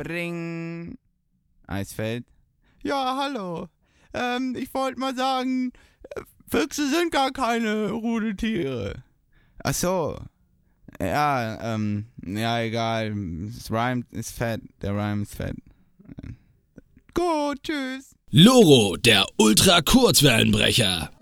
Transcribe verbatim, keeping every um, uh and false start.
Ring. Eisfeld. Ja, hallo. Ähm, ich wollte mal sagen, Füchse sind gar keine Rudeltiere. Ach so. Ja, ähm, ja, egal. Das Rhyme ist fett. Der Rhyme ist fett. Gut, tschüss. Loro, der Ultra-Kurzwellenbrecher.